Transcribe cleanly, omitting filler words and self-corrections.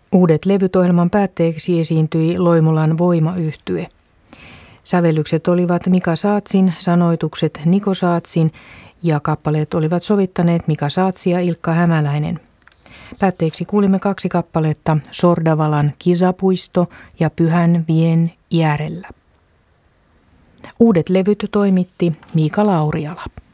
Uudet levyt ohjelman päätteeksi esiintyi Loimolan voimayhtye. Sävellykset olivat Mika Saatsin, sanoitukset Niko Saatsin ja kappaleet olivat sovittaneet Mika Saatsi ja Ilkka Hämäläinen. Päätteeksi kuulimme 2 kappaletta, Sordavalan Kisapuisto ja Pyhän Vien Järellä. Uudet levyt toimitti Miika Lauriala.